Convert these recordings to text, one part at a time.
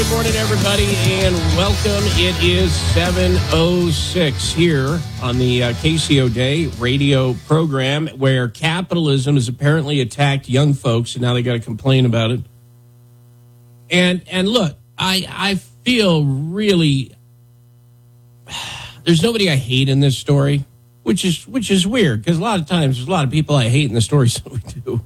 Good morning, everybody, and welcome. It is 7:06 here on the KCO Day radio program, where capitalism has apparently attacked young folks, and now they got to complain about it. And look, I feel really there's nobody I hate in this story, which is weird, because a lot of times there's a lot of people I hate in the stories that we do.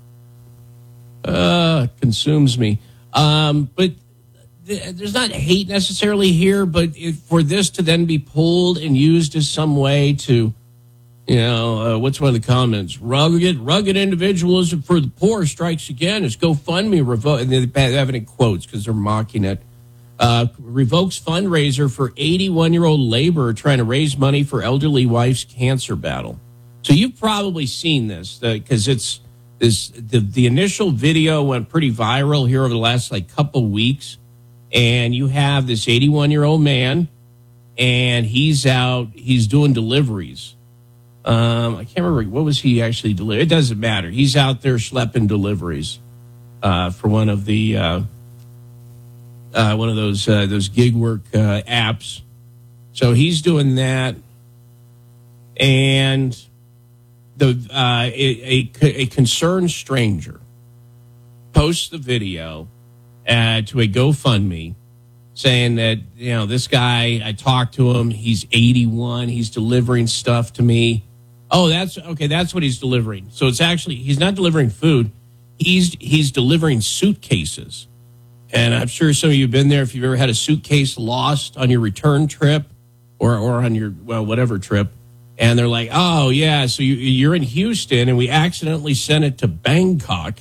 Consumes me. But there's not hate necessarily here, but for this to then be pulled and used as some way to, what's one of the comments? Rugged individualism for the poor strikes again. It's GoFundMe revoke, and they have it in quotes because they're mocking it. Revokes fundraiser for 81-year-old laborer trying to raise money for elderly wife's cancer battle. So you've probably seen this because it's the initial video went pretty viral here over the last couple weeks. And you have this 81-year-old man, and he's doing deliveries. I can't remember, what was he actually delivering? It doesn't matter. He's out there schlepping deliveries for one of those gig work apps. So he's doing that, and a concerned stranger posts the video to a GoFundMe saying that, this guy, I talked to him, he's 81, he's delivering stuff to me. Oh, that's what he's delivering. So it's actually, he's not delivering food, he's delivering suitcases. And I'm sure some of you have been there if you've ever had a suitcase lost on your return trip or on your, whatever trip. And they're like, oh, yeah, so you're in Houston and we accidentally sent it to Bangkok.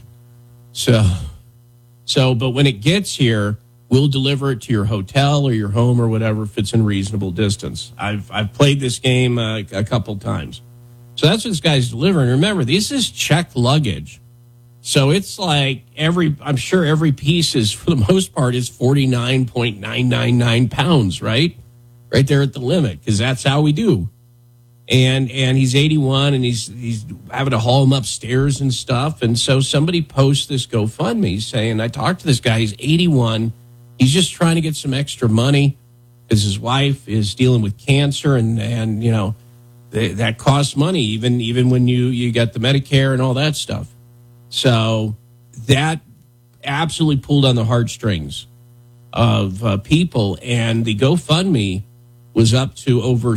So, but when it gets here, we'll deliver it to your hotel or your home or whatever if it's in reasonable distance. I've played this game a couple times. So that's what this guy's delivering. Remember, this is checked luggage. So it's I'm sure every piece is, for the most part, is 49.999 pounds, right? Right there at the limit, because that's how we do. And he's 81, and he's having to haul him upstairs and stuff. And so somebody posts this GoFundMe saying, I talked to this guy, he's 81. He's just trying to get some extra money because his wife is dealing with cancer, and that costs money, even when you get the Medicare and all that stuff. So that absolutely pulled on the heartstrings of people, and the GoFundMe was up to over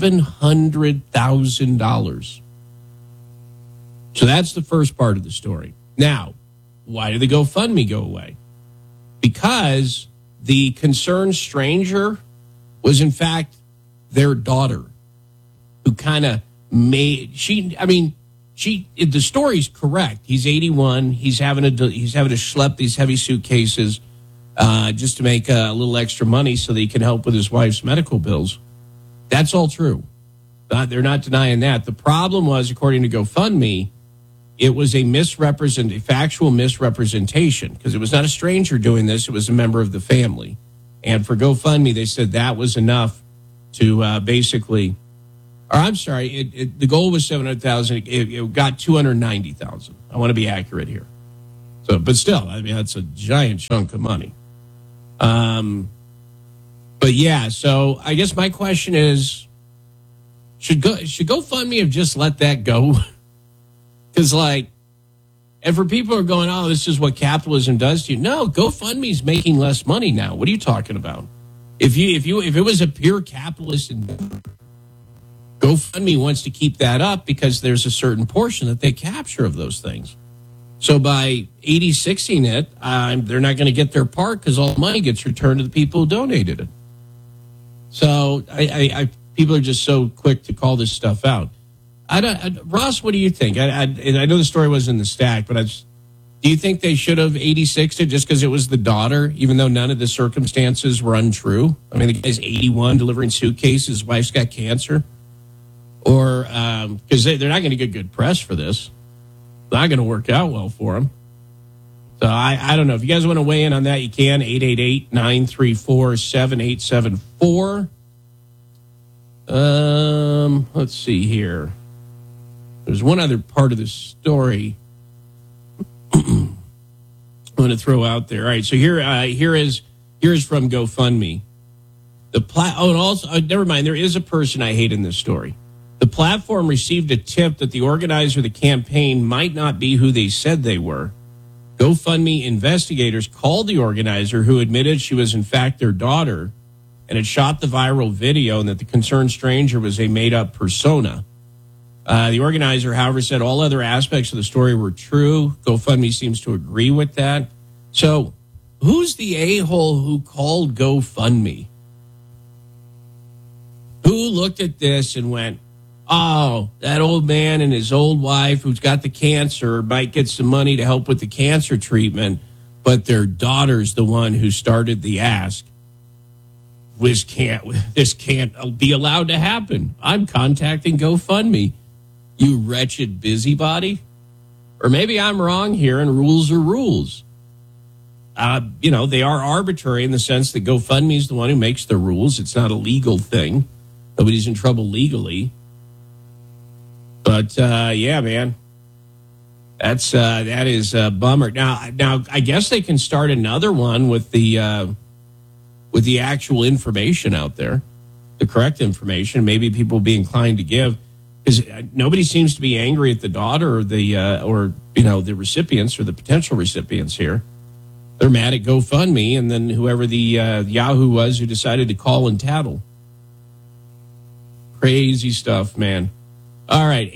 $700,000. So that's the first part of the story. Now, why did the GoFundMe go away? Because the concerned stranger was, in fact, their daughter, who kind of made the story's correct. He's 81. He's having to schlep these heavy suitcases just to make a little extra money so that he can help with his wife's medical bills. That's all true. They're not denying that. The problem was, according to GoFundMe, it was a factual misrepresentation, because it was not a stranger doing this. It was a member of the family. And for GoFundMe, they said that was enough to basically, or I'm sorry, the goal was 700,000. It got 290,000. I want to be accurate here. So, but still, that's a giant chunk of money. But yeah, so I guess my question is, should GoFundMe have just let that go? Because and for people who are going, oh, this is what capitalism does to you. No, GoFundMe's making less money now. What are you talking about? If it was a pure capitalist endeavor, GoFundMe wants to keep that up because there's a certain portion that they capture of those things. So by 80-60ing it, they're not going to get their part because all the money gets returned to the people who donated it. So people are just so quick to call this stuff out. Ross, what do you think? I know the story was in the stack, but do you think they should have 86'd it just because it was the daughter, even though none of the circumstances were untrue? I mean, the guy's 81 delivering suitcases, his wife's got cancer. Or because they're not going to get good press for this. It's not going to work out well for them. So I don't know. If you guys want to weigh in on that, you can. 888-934-7874. Let's see here. There's one other part of the story I want to throw out there. All right, so here is Here's from GoFundMe. And also, never mind, there is a person I hate in this story. The platform received a tip that the organizer of the campaign might not be who they said they were. GoFundMe investigators called the organizer, who admitted she was in fact their daughter and had shot the viral video, and that the concerned stranger was a made-up persona. The organizer, however, said all other aspects of the story were true. GoFundMe seems to agree with that. So who's the a-hole who called GoFundMe? Who looked at this and went, oh, that old man and his old wife who's got the cancer might get some money to help with the cancer treatment, but their daughter's the one who started the ask. This can't be allowed to happen. I'm contacting GoFundMe. You wretched busybody. Or maybe I'm wrong here and rules are rules. They are arbitrary in the sense that GoFundMe is the one who makes the rules. It's not a legal thing. Nobody's in trouble legally. But, yeah, man, that is a bummer. Now, I guess they can start another one with the actual information out there, the correct information. Maybe people will be inclined to give, because nobody seems to be angry at the daughter or the recipients or the potential recipients here. They're mad at GoFundMe and then whoever the Yahoo was who decided to call and tattle. Crazy stuff, man. All right,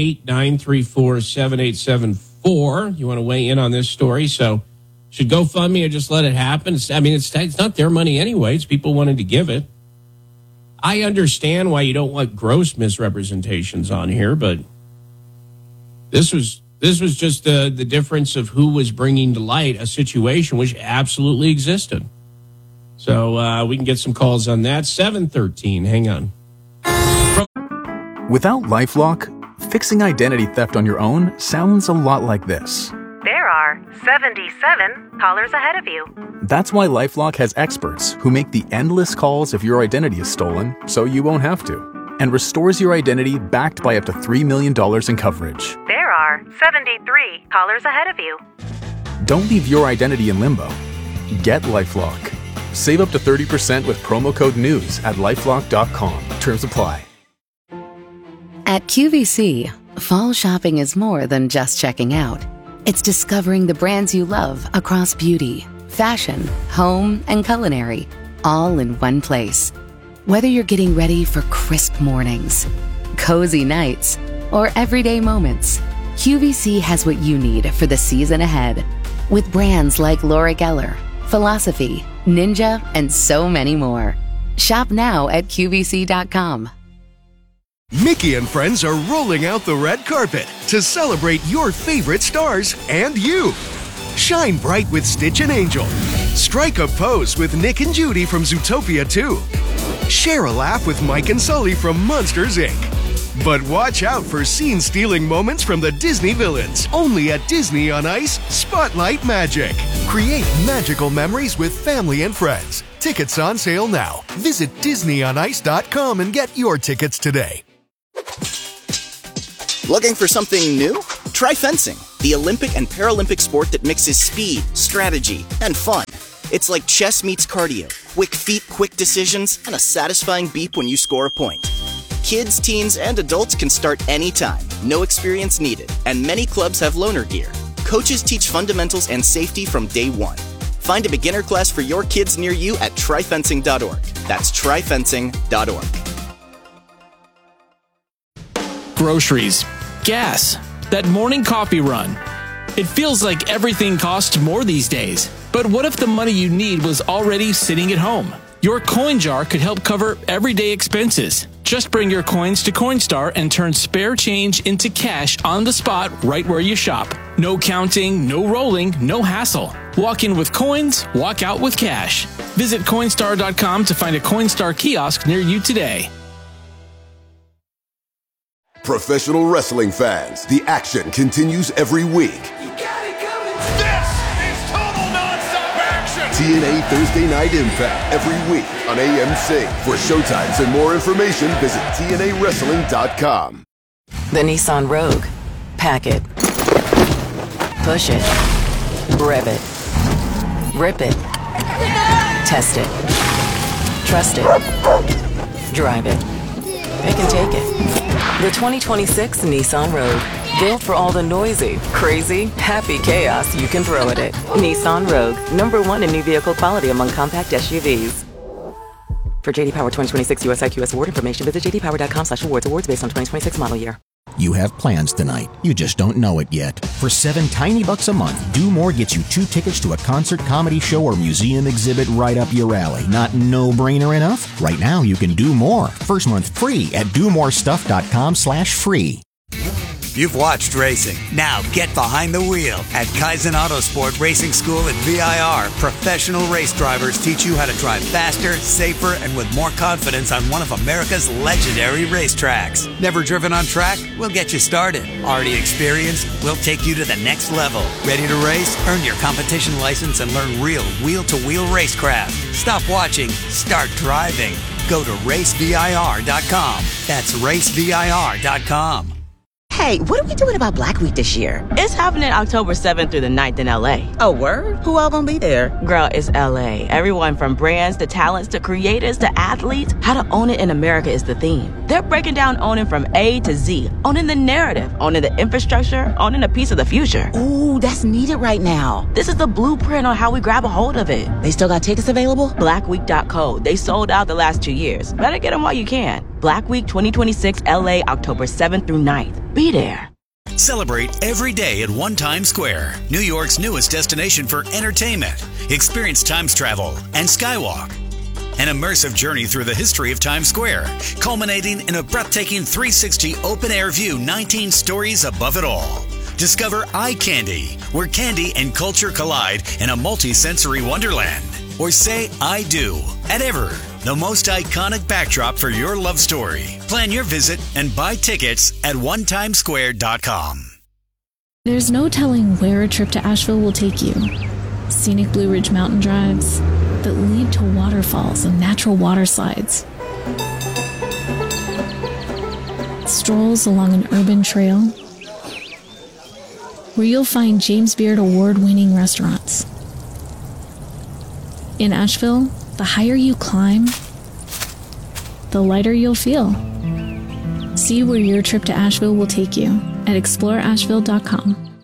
888-934-7874. You want to weigh in on this story? So should GoFundMe or just let it happen? It's not their money anyway. It's people wanting to give it. I understand why you don't want gross misrepresentations on here, but this was just the difference of who was bringing to light a situation which absolutely existed. So we can get some calls on that. 713, hang on. Without LifeLock, fixing identity theft on your own sounds a lot like this. There are 77 callers ahead of you. That's why LifeLock has experts who make the endless calls if your identity is stolen so you won't have to, and restores your identity backed by up to $3 million in coverage. There are 73 callers ahead of you. Don't leave your identity in limbo. Get LifeLock. Save up to 30% with promo code NEWS at LifeLock.com. Terms apply. At QVC, fall shopping is more than just checking out. It's discovering the brands you love across beauty, fashion, home, and culinary, all in one place. Whether you're getting ready for crisp mornings, cozy nights, or everyday moments, QVC has what you need for the season ahead. With brands like Laura Geller, Philosophy, Ninja, and so many more. Shop now at QVC.com. Mickey and friends are rolling out the red carpet to celebrate your favorite stars and you. Shine bright with Stitch and Angel. Strike a pose with Nick and Judy from Zootopia 2. Share a laugh with Mike and Sully from Monsters, Inc. But watch out for scene-stealing moments from the Disney villains. Only at Disney on Ice, Spotlight Magic. Create magical memories with family and friends. Tickets on sale now. Visit DisneyOnIce.com and get your tickets today. Looking for something new? Try fencing, the Olympic and Paralympic sport that mixes speed, strategy, and fun. It's like chess meets cardio, quick feet, quick decisions, and a satisfying beep when you score a point. Kids, teens, and adults can start anytime, no experience needed, and many clubs have loaner gear. Coaches teach fundamentals and safety from day one. Find a beginner class for your kids near you at tryfencing.org. That's tryfencing.org. Groceries, gas, that morning coffee run. It feels like everything costs more these days. But what if the money you need was already sitting at home? Your coin jar could help cover everyday expenses. Just bring your coins to Coinstar and turn spare change into cash on the spot right where you shop. No counting, no rolling, no hassle. Walk in with coins, walk out with cash. Visit Coinstar.com to find a Coinstar kiosk near you today. Professional wrestling fans, the action continues every week. You got it coming. This is total nonstop action. TNA Thursday Night Impact every week on AMC. For showtimes and more information, visit TNAWrestling.com. The Nissan Rogue. Pack it. Push it. Rev it. Rip it. Test it. Trust it. Drive it. They can take it. The 2026 Nissan Rogue. Built for all the noisy, crazy, happy chaos you can throw at it. Nissan Rogue. #1 in new vehicle quality among compact SUVs. For JD Power 2026 US IQS award information, visit jdpower.com/awards. Awards based on 2026 model year. You have plans tonight. You just don't know it yet. For $7 tiny bucks a month, Do More gets you 2 tickets to a concert, comedy show, or museum exhibit right up your alley. Not no-brainer enough? Right now, you can do more. First month free at domorestuff.com/free. You've watched racing. Now get behind the wheel. At Kaizen Autosport Racing School at VIR, professional race drivers teach you how to drive faster, safer, and with more confidence on one of America's legendary racetracks. Never driven on track? We'll get you started. Already experienced? We'll take you to the next level. Ready to race? Earn your competition license and learn real wheel-to-wheel racecraft. Stop watching. Start driving. Go to racevir.com. That's racevir.com. Hey, what are we doing about Black Week this year? It's happening October 7th through the 9th in LA. Oh, word? Who all gonna be there? Girl, it's LA. Everyone from brands to talents to creators to athletes. How to own it in America is the theme. They're breaking down owning from A to Z. Owning the narrative, owning the infrastructure, owning a piece of the future. Ooh, that's needed right now. This is the blueprint on how we grab a hold of it. They still got tickets available? Blackweek.co. They sold out the last 2 years. Better get them while you can. Black Week 2026 LA, October 7th through 9th. Be there. Celebrate every day at One Times Square, New York's newest destination for entertainment. Experience Times travel and Skywalk. An immersive journey through the history of Times Square, culminating in a breathtaking 360 open-air view 19 stories above it all. Discover Eye Candy, where candy and culture collide in a multi-sensory wonderland. Or say I do at Ever, the most iconic backdrop for your love story. Plan your visit and buy tickets at onetimesquare.com. There's no telling where a trip to Asheville will take you. Scenic Blue Ridge mountain drives that lead to waterfalls and natural water slides. Strolls along an urban trail where you'll find James Beard award-winning restaurants. In Asheville, the higher you climb, the lighter you'll feel. See where your trip to Asheville will take you at exploreasheville.com.